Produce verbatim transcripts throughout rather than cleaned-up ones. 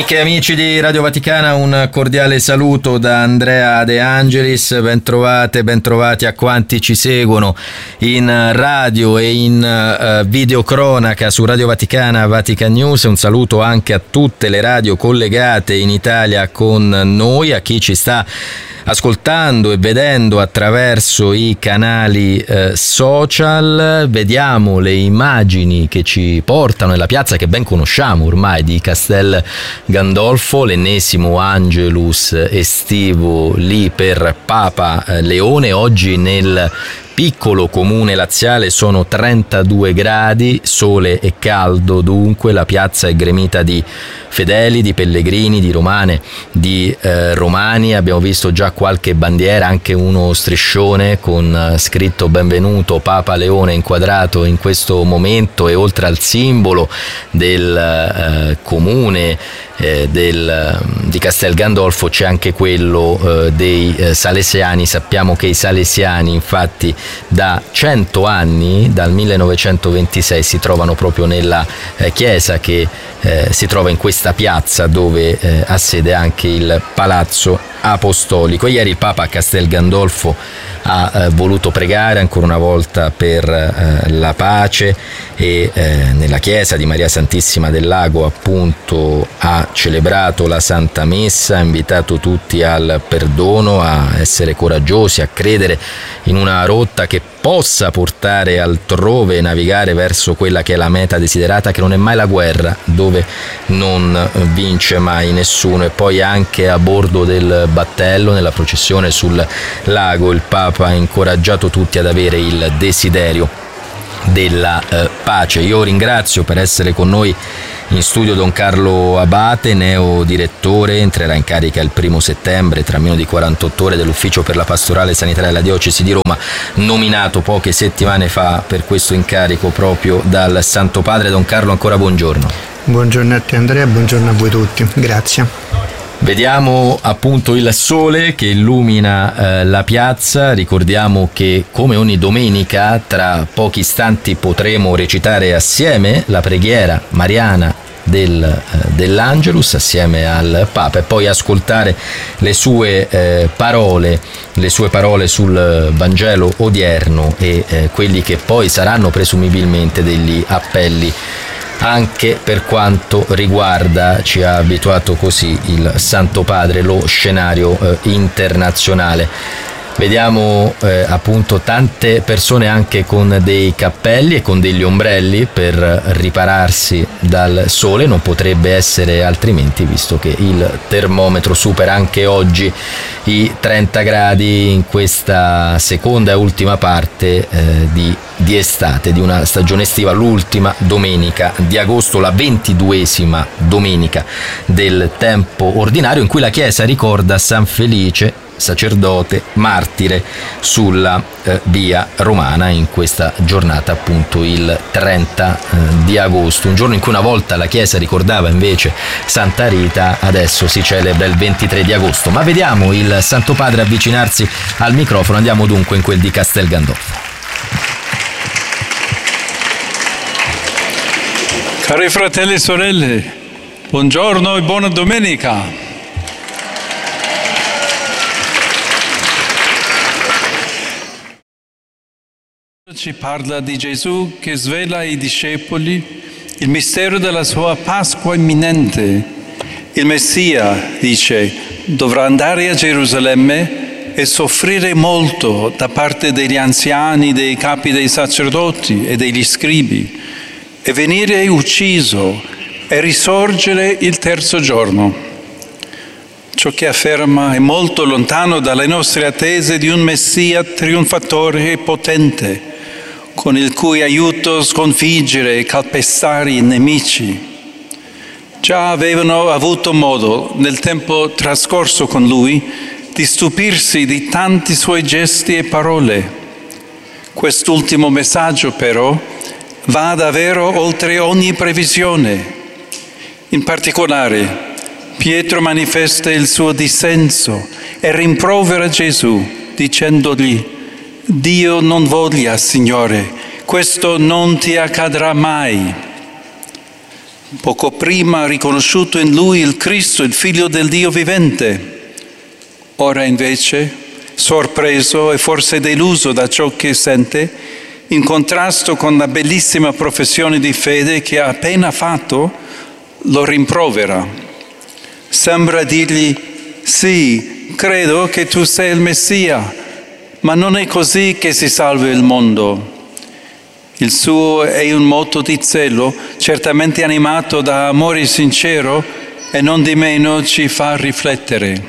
Amiche e amici di Radio Vaticana, un cordiale saluto da Andrea De Angelis. Bentrovate, bentrovati a quanti ci seguono in radio e in uh, videocronaca su Radio Vaticana, Vatican News. Un saluto anche a tutte le radio collegate in Italia con noi, a chi ci sta ascoltando e vedendo attraverso i canali eh, social. Vediamo le immagini che ci portano nella piazza che ben conosciamo ormai di Castel Gandolfo, l'ennesimo Angelus estivo lì per Papa Leone. Oggi nel piccolo comune laziale sono trentadue gradi, sole e caldo, dunque la piazza è gremita di fedeli, di pellegrini, di romane, di eh, romani. Abbiamo visto già qualche bandiera, anche uno striscione con scritto benvenuto Papa Leone inquadrato in questo momento, e oltre al simbolo del eh, comune eh, del, di Castel Gandolfo c'è anche quello eh, dei eh, salesiani. Sappiamo che i salesiani infatti da cento anni, dal millenovecentoventisei, si trovano proprio nella eh, chiesa che eh, si trova in questa piazza dove eh, ha sede anche il Palazzo Apostolico. Ieri il Papa a Castel Gandolfo ha eh, voluto pregare ancora una volta per eh, la pace e eh, nella chiesa di Maria Santissima del Lago appunto ha celebrato la Santa Messa, ha invitato tutti al perdono, a essere coraggiosi, a credere in una rotta che possa portare altrove, navigare verso quella che è la meta desiderata, che non è mai la guerra, dove non vince mai nessuno. E poi anche a bordo del battello, nella processione sul lago, il Papa ha incoraggiato tutti ad avere il desiderio della eh, pace. Io ringrazio per essere con noi in studio Don Carlo Abate, neo direttore, entrerà in carica il primo settembre, tra meno di quarantotto ore, dell'Ufficio per la Pastorale Sanitaria della Diocesi di Roma, nominato poche settimane fa per questo incarico proprio dal Santo Padre. Don Carlo, ancora buongiorno. Buongiorno a te Andrea, buongiorno a voi tutti, grazie. Vediamo appunto il sole che illumina eh, la piazza. Ricordiamo che come ogni domenica tra pochi istanti potremo recitare assieme la preghiera mariana del, eh, dell'Angelus assieme al Papa, e poi ascoltare le sue eh, parole, le sue parole sul Vangelo odierno e eh, quelli che poi saranno presumibilmente degli appelli anche per quanto riguarda, ci ha abituato così il Santo Padre, lo scenario eh, internazionale. Vediamo eh, appunto tante persone anche con dei cappelli e con degli ombrelli per ripararsi dal sole. Non potrebbe essere altrimenti, visto che il termometro supera anche oggi i trenta gradi in questa seconda e ultima parte eh, di, di estate, di una stagione estiva, l'ultima domenica di agosto, la ventiduesima domenica del tempo ordinario, in cui la Chiesa ricorda San Felice, sacerdote martire sulla eh, via romana, in questa giornata appunto il trenta eh, di agosto, un giorno in cui una volta la Chiesa ricordava invece Santa Rita, adesso si celebra il ventitré di agosto. Ma vediamo il Santo Padre avvicinarsi al microfono. Andiamo dunque in quel di Castel Gandolfo. Cari fratelli e sorelle, buongiorno e buona domenica. Ci parla di Gesù che svela ai discepoli il mistero della sua Pasqua imminente. Il Messia, dice, dovrà andare a Gerusalemme e soffrire molto da parte degli anziani, dei capi dei sacerdoti e degli scribi, e venire ucciso e risorgere il terzo giorno. Ciò che afferma è molto lontano dalle nostre attese di un Messia trionfatore e potente, con il cui aiuto sconfiggere e calpestare i nemici. Già avevano avuto modo, nel tempo trascorso con lui, di stupirsi di tanti suoi gesti e parole. Quest'ultimo messaggio, però, va davvero oltre ogni previsione. In particolare, Pietro manifesta il suo dissenso e rimprovera Gesù, dicendogli: Dio non voglia, Signore, questo non ti accadrà mai. Poco prima ha riconosciuto in lui il Cristo, il Figlio del Dio vivente. Ora invece, sorpreso e forse deluso da ciò che sente, in contrasto con la bellissima professione di fede che ha appena fatto, lo rimprovera. Sembra dirgli: sì, credo che tu sei il Messia, ma non è così che si salva il mondo. Il suo è un moto di zelo, certamente animato da amore sincero, e non di meno ci fa riflettere.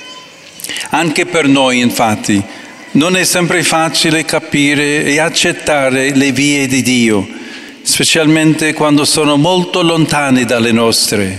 Anche per noi, infatti, non è sempre facile capire e accettare le vie di Dio, specialmente quando sono molto lontane dalle nostre.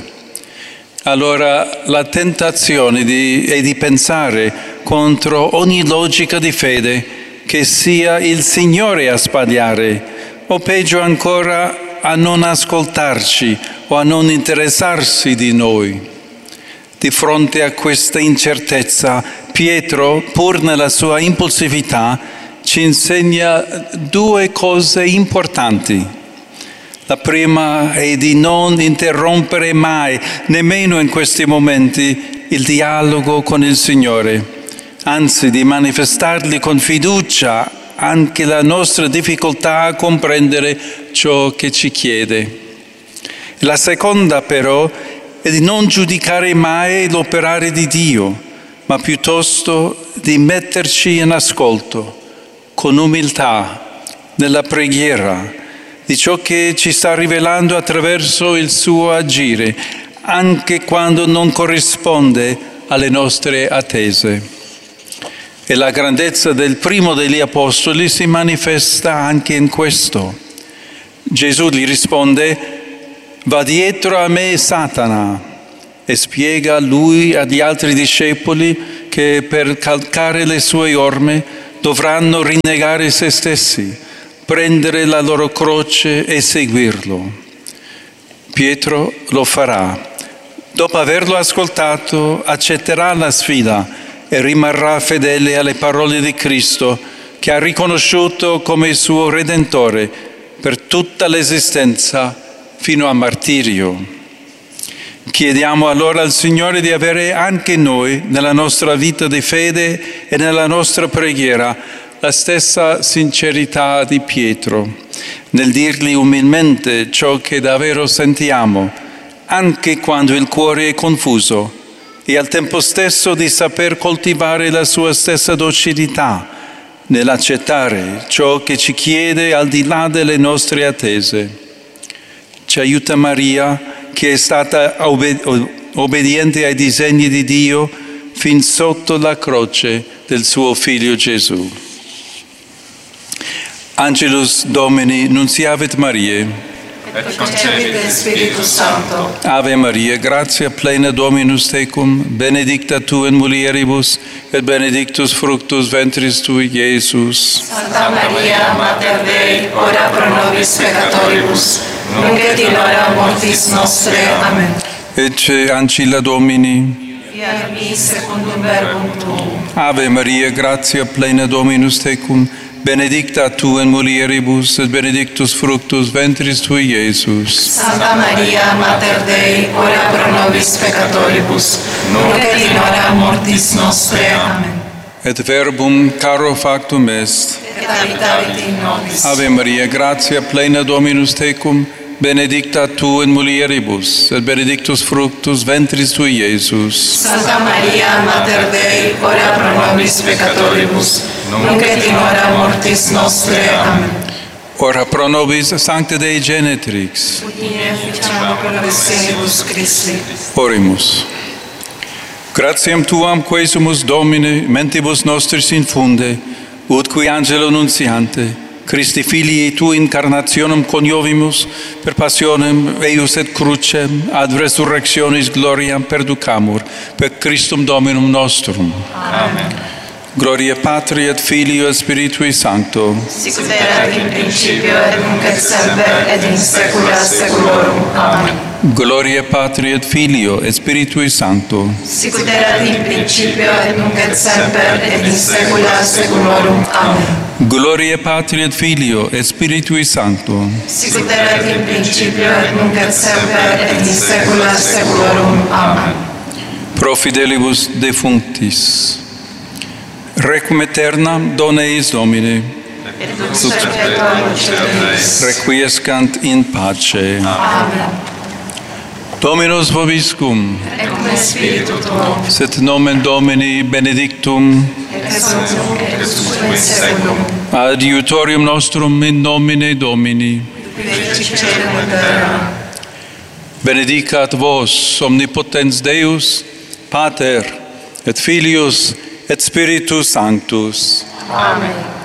Allora la tentazione di, è di pensare contro ogni logica di fede che sia il Signore a sbagliare, o peggio ancora a non ascoltarci o a non interessarsi di noi. Di fronte a questa incertezza, Pietro, pur nella sua impulsività, ci insegna due cose importanti. La prima è di non interrompere mai, nemmeno in questi momenti, il dialogo con il Signore, anzi di manifestargli con fiducia anche la nostra difficoltà a comprendere ciò che ci chiede. La seconda però è di non giudicare mai l'operare di Dio, ma piuttosto di metterci in ascolto, con umiltà, nella preghiera, di ciò che ci sta rivelando attraverso il suo agire, anche quando non corrisponde alle nostre attese. E la grandezza del primo degli apostoli si manifesta anche in questo. Gesù gli risponde: va dietro a me Satana, e spiega a lui e agli altri discepoli che per calcare le sue orme dovranno rinnegare se stessi, prendere la loro croce e seguirlo. Pietro lo farà. Dopo averlo ascoltato, accetterà la sfida e rimarrà fedele alle parole di Cristo, che ha riconosciuto come suo Redentore per tutta l'esistenza fino al martirio. Chiediamo allora al Signore di avere anche noi, nella nostra vita di fede e nella nostra preghiera, la stessa sincerità di Pietro, nel dirgli umilmente ciò che davvero sentiamo, anche quando il cuore è confuso, e al tempo stesso di saper coltivare la sua stessa docilità nell'accettare ciò che ci chiede al di là delle nostre attese. Ci aiuta Maria, che è stata obbed- obbediente ai disegni di Dio fin sotto la croce del suo Figlio Gesù. Angelus Domini, nunciavit Mariae. Et concepit Spiritus Sancto. Ave Maria, gratia plena Dominus tecum, benedicta tu in mulieribus, et benedictus fructus ventris tui, Iesus. Santa Maria, Mater Dei, ora pro nobis peccatoribus, nunc et in hora mortis nostre. Amen. Ecce ancilla Domini. Fiat mi secundum verbum tuum. Ave Maria, gratia plena Dominus tecum, benedicta tu in mulieribus, et benedictus fructus ventris tui, Iesus. Santa Maria, Mater Dei, ora pro nobis peccatoribus, nunc et in hora mortis nostre. Amen. Et verbum caro factum est. Et habitavit in nobis. Ave Maria, gratia plena Dominus tecum, benedicta tu in mulieribus, et benedictus fructus ventris tui, Iesus. Santa Maria, Mater Dei, ora pro nobis peccatoribus, nunc et in hora mortis nostre. Amen. Ora pro nobis Sancte Dei Genetrix. Ut in efficiam conversenibus Christi. Orimus. Gratiam tuam quae sumus Domine, mentibus nostris infunde, ut qui angelo nunciante, Christi filii tu incarnationem coniovimus, per passionem eius et crucem, ad resurrectionis gloriam perducamur, per Christum Dominum nostrum. Amen. Gloria Patri et Filio et Spiritui Sancto. Sic ut erat in principio et nunc et semper et in saecula saeculorum. Amen. Gloria Patri et Filio et Spiritui Sancto. Sic ut erat in principio et nunc et semper et in saecula saeculorum. Amen. Gloria Patri et Filio et Spiritui Sancto. Sic ut erat in principio et nunc et semper et in saecula saeculorum. Amen. Pro fidelibus defunctis. Requiem aeternam dona eis Domine. Et lux perpetua luce Deus. Requiescant in pace. Amen. Dominus vobiscum. Et cum spiritu tuo. Sit nomen Domini benedictum. Ex hoc et usque in saeculum. Adiutorium nostrum in nomine Domini. Qui caelum et terra. Benedicat vos omnipotens Deus, Pater et Filius et Spiritus Sanctus. Amen.